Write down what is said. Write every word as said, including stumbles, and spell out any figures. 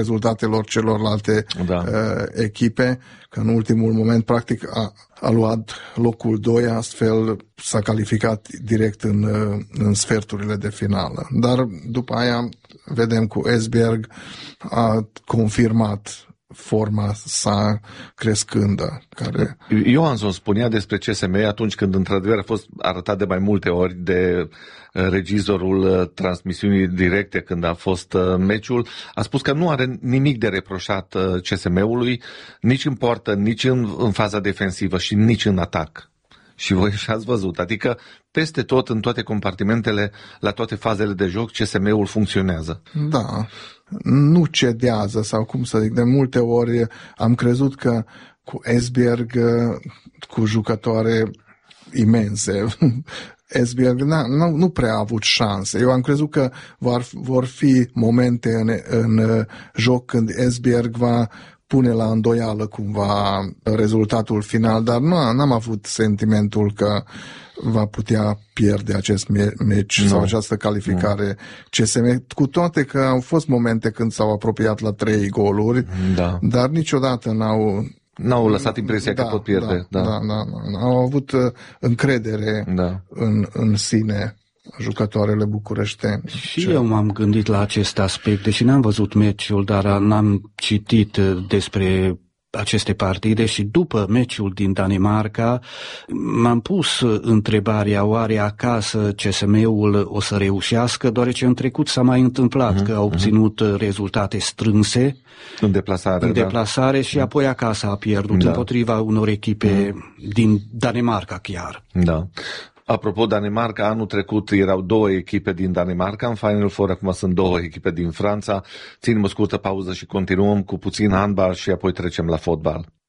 rezultatelor celorlalte da. uh, echipe, că în ultimul moment practic a, a luat locul doi, astfel s-a calificat direct în, uh, în sferturile de finală. Dar după aia vedem cu Esbjerg a confirmat forma sa crescândă. Care... Johansson spunea despre C S M atunci când într-adevăr a fost arătat de mai multe ori de regizorul transmisiunii directe când a fost meciul, a spus că nu are nimic de reproșat C S M-ului, nici în poartă, nici în, în faza defensivă și nici în atac. Și voi și-ați văzut, adică peste tot, în toate compartimentele, la toate fazele de joc, C S M-ul funcționează. Da, nu cedează, sau cum să zic, de multe ori am crezut că cu Esbjerg, cu jucătoare imense, Esbjerg nu, nu prea a avut șanse. Eu am crezut că vor, vor fi momente în, în joc când Esbjerg va pune la îndoială cumva rezultatul final, dar nu n-am avut sentimentul că va putea pierde acest meci no. sau această calificare no. C S M, cu toate că au fost momente când s-au apropiat la trei goluri, da. dar niciodată n-au N-au lăsat impresia da, că pot pierde. Da, da. Da, da, da. Au avut încredere da. în, în sine jucătoarele bucureșteni. Și Ce? eu m-am gândit la acest aspect, deși n-am văzut meciul, dar n-am citit despre aceste partide și după meciul din Danemarca m-am pus întrebarea, oare acasă C S M-ul o să reușească, deoarece în trecut s-a mai întâmplat uh-huh, că a obținut uh-huh. rezultate strânse în deplasare, în da. deplasare și apoi acasă a pierdut da. împotriva unor echipe uh-huh. din Danemarca chiar. Da. Apropo, Danemarca, anul trecut erau două echipe din Danemarca în Final Four, acum sunt două echipe din Franța. Ținem o scurtă pauză și continuăm cu puțin handbal și apoi trecem la fotbal.